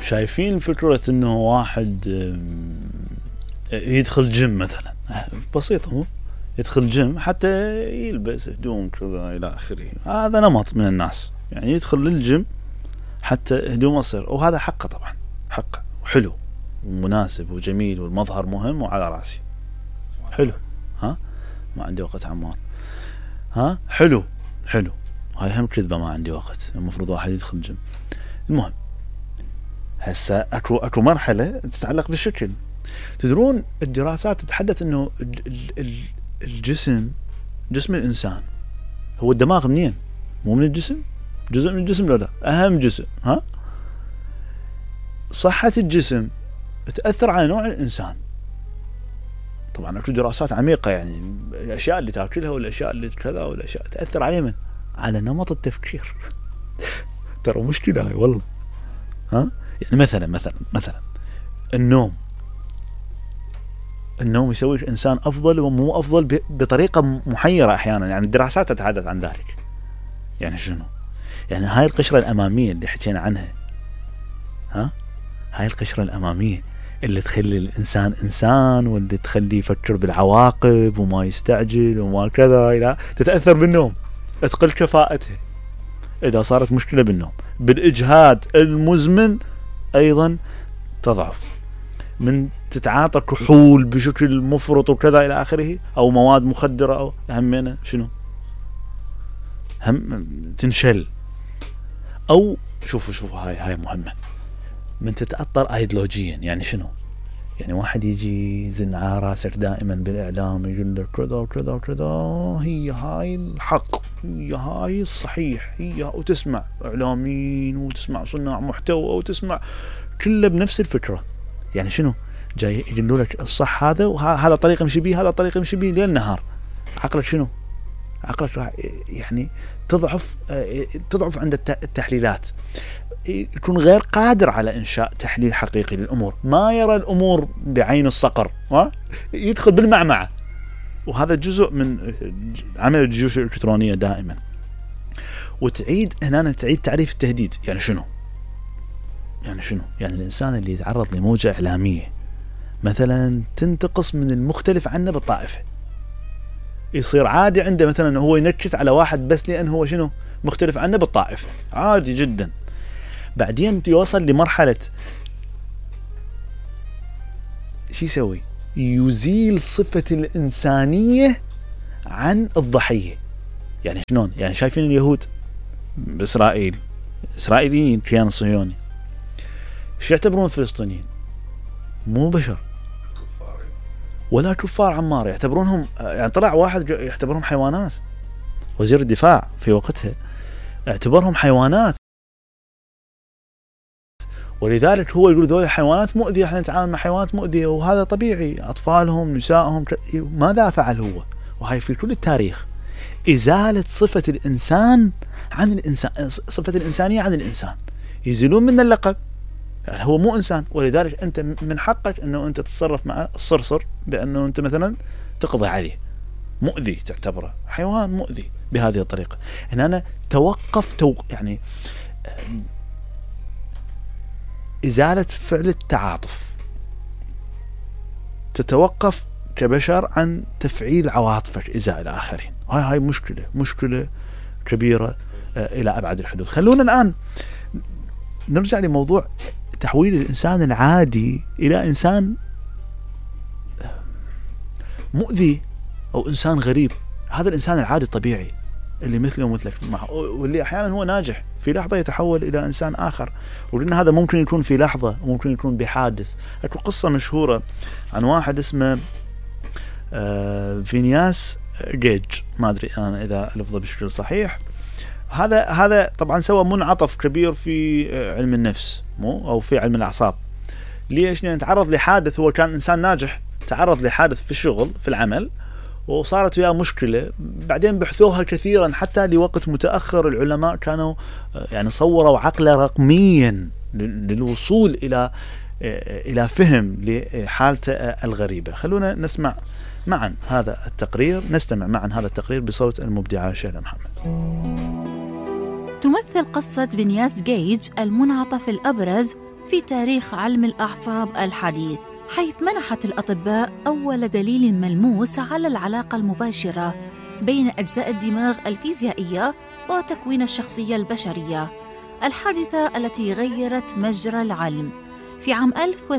شايفين فكرة انه واحد يدخل جيم مثلا، بسيطة، هو يدخل جيم حتى يلبس هدوم كذا الى اخره، هذا نمط من الناس، يعني يدخل للجيم حتى هدومه تصير، وهذا حقه طبعا، حقه وحلو ومناسب وجميل والمظهر مهم وعلى راسي. حلو، ها ما عندي وقت عمار، ها حلو، هاي هم كذبة، ما عندي وقت، المفروض واحد يدخل جيم. المهم هسه اكو مرحلة تتعلق بالشكل. تدرون الدراسات تتحدث انه الجسم، جسم الانسان هو الدماغ منين؟ مو من الجسم؟ جزء من الجسم ولا لا؟ اهم جزء. ها صحة الجسم تأثر على نوع الانسان. طبعا اكو دراسات عميقة، يعني الاشياء اللي تاكلها والاشياء اللي كذا والاشياء تأثر عليه من على نمط التفكير. ترى مشكلة هاي والله. ها يعني مثلا النوم يسوي الانسان افضل ومو افضل بطريقة محيرة احيانا، يعني الدراسات تتحدث عن ذلك. يعني شنو؟ يعني هاي القشرة الامامية اللي حكينا عنها، ها هاي القشرة الامامية اللي تخلي الانسان انسان، واللي تخليه يفكر بالعواقب وما يستعجل وما كذا، الى تتاثر بالنوم، تقل كفاءتها اذا صارت مشكله بالنوم. بالاجهاد المزمن ايضا تضعف، من تتعاطى كحول بشكل مفرط وكذا الى اخره، او مواد مخدره، او همنا شنو، هم تنشل. او شوفوا هاي مهمه، من تتأثر ايديولوجيا. يعني شنو؟ يعني واحد يجي يزن على راسك دائما بالاعلام، يقول لك كذا وكذا وكذا، هي هاي الحق، هي هاي الصحيح، هي، وتسمع اعلاميين وتسمع صناع محتوى وتسمع كله بنفس الفكره. يعني شنو؟ جاي يقولوا لك الصح هذا، وهذا طريق يمشي به، هذا طريق يمشي به ليل نهار. عقلك شنو؟ عقلك راح يعني تضعف عند التحليلات، يكون غير قادر على إنشاء تحليل حقيقي للأمور، ما يرى الأمور بعين الصقر، يدخل بالمعمعة. وهذا جزء من عمل الجيوش الإلكترونية دائما. وتعيد هنا تعريف التهديد. يعني شنو؟ يعني الإنسان اللي يتعرض لموجة إعلامية مثلا تنتقص من المختلف عنه بالطائفة، يصير عادي عنده مثلا هو ينكت على واحد بس لأن هو شنو مختلف عنه بالطائفة، عادي جدا. بعدين يوصل لمرحلة شو يسوي؟ يزيل صفة الإنسانية عن الضحية. يعني شلون؟ يعني شايفين اليهود بإسرائيل، إسرائيليين الكيان الصهيوني، شو يعتبرون الفلسطينيين؟ مو بشر ولا كفار عمار، يعتبرونهم، يعني طلع واحد يعتبرهم حيوانات، وزير الدفاع في وقتها اعتبرهم حيوانات، ولذلك هو يقول ذول حيوانات مؤذية، احنا نتعامل مع حيوانات مؤذية وهذا طبيعي، أطفالهم نسائهم. ماذا فعل هو؟ وهي في كل التاريخ إزالة صفة الإنسان عن الإنسان، صفة الإنسانية عن الإنسان، يزيلون من اللقب، يعني هو مو إنسان. ولذلك أنت من حقك أنه أنت تتصرف مع الصرصر بأنه أنت مثلا تقضي عليه، مؤذي، تعتبره حيوان مؤذي بهذه الطريقة. هنا أنا يعني إزالة فعل التعاطف، تتوقف كبشر عن تفعيل عواطفك إزاء الآخرين. هاي مشكلة كبيرة إلى أبعد الحدود. خلونا الآن نرجع لموضوع تحويل الإنسان العادي إلى إنسان مؤذي أو إنسان غريب. هذا الإنسان العادي الطبيعي اللي مثله ومثلك، واللي أحيانا هو ناجح في لحظة يتحول إلى إنسان آخر، ولأن هذا ممكن يكون في لحظة وممكن يكون بحادث. أكو قصة مشهورة عن واحد اسمه فينياس جيج، ما أدري أنا إذا لفظه بشكل صحيح. هذا طبعا سوى منعطف كبير في علم النفس أو في علم الأعصاب. ليش؟ لأن تعرض لحادث، هو كان إنسان ناجح، تعرض لحادث في الشغل في العمل وصارت وياه مشكلة. بعدين بحثوها كثيرا حتى لوقت متأخر العلماء كانوا يعني صوروا عقله رقميا للوصول إلى فهم لحالته الغريبة. خلونا نسمع معا هذا التقرير، نستمع معا هذا التقرير بصوت المبدعة شيلة محمد. تمثل قصة فينياس جيج المنعطف الأبرز في تاريخ علم الأعصاب الحديث، حيث منحت الأطباء أول دليل ملموس على العلاقة المباشرة بين أجزاء الدماغ الفيزيائية وتكوين الشخصية البشرية الحادثة التي غيرت مجرى العلم. في عام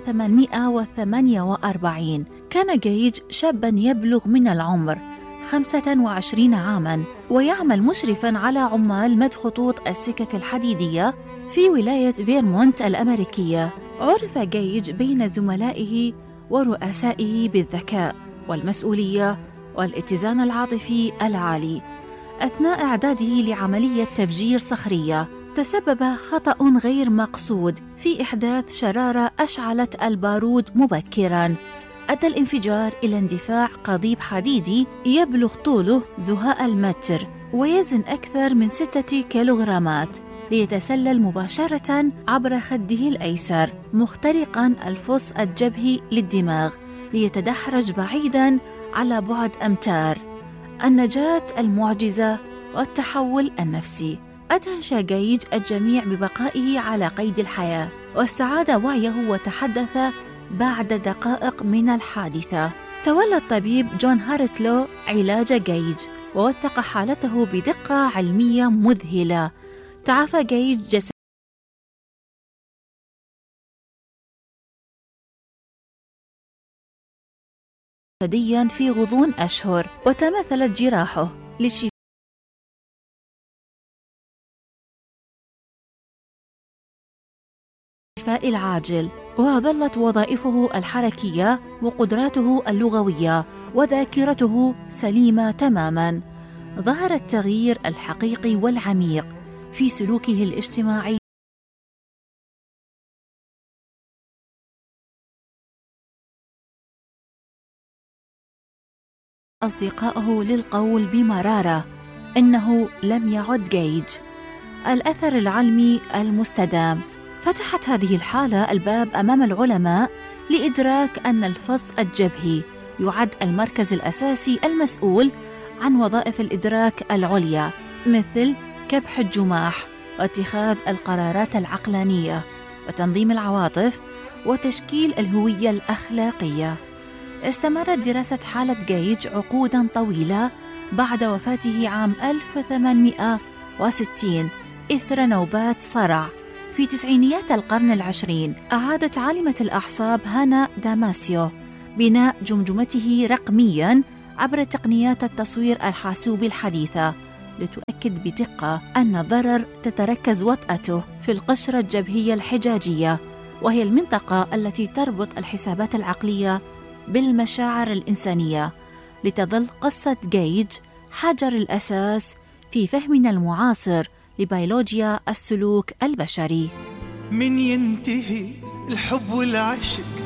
1848 كان جيج شاباً يبلغ من العمر 25 عاماً، ويعمل مشرفاً على عمال مد خطوط السكك الحديدية في ولاية فيرمونت الأمريكية. عرف جيج بين زملائه ورؤسائه بالذكاء والمسؤولية والاتزان العاطفي العالي. أثناء إعداده لعملية تفجير صخرية، تسبب خطأ غير مقصود في إحداث شرارة أشعلت البارود مبكراً، أدى الانفجار إلى اندفاع قضيب حديدي يبلغ طوله زهاء المتر ويزن أكثر من 6 كيلوغرامات، ليتسلل مباشرة عبر خده الأيسر مخترقاً الفص الجبهي للدماغ ليتدحرج بعيداً على بعد أمتار. النجاة المعجزة والتحول النفسي أدهش جيج الجميع ببقائه على قيد الحياة، واستعاد وعيه وتحدث بعد دقائق من الحادثة. تولى الطبيب جون هارتلو علاج جيج ووثق حالته بدقة علمية مذهلة. تعافى جيج جسدياً في غضون أشهر، وتماثلت جراحه للشفاء العاجل، وظلت وظائفه الحركية وقدراته اللغوية وذاكرته سليمة تماماً. ظهر التغيير الحقيقي والعميق في سلوكه الاجتماعي أصدقائه للقول بمرارة إنه لم يعد جيج. الأثر العلمي المستدام. فتحت هذه الحالة الباب أمام العلماء لإدراك أن الفص الجبهي يعد المركز الأساسي المسؤول عن وظائف الإدراك العليا، مثل كبح الجماح واتخاذ القرارات العقلانية وتنظيم العواطف وتشكيل الهوية الأخلاقية. استمرت دراسة حالة جيج عقوداً طويلة بعد وفاته عام 1860 إثر نوبات صرع. في تسعينيات القرن العشرين أعادت عالمة الأعصاب هانا داماسيو بناء جمجمته رقمياً عبر تقنيات التصوير الحاسوبي الحديثة، لتؤكد بدقة أن الضرر تتركز وطأته في القشرة الجبهية الحجاجية، وهي المنطقة التي تربط الحسابات العقلية بالمشاعر الإنسانية، لتظل قصة جيج حجر الأساس في فهمنا المعاصر لبيولوجيا السلوك البشري. من ينتهي الحب والعشق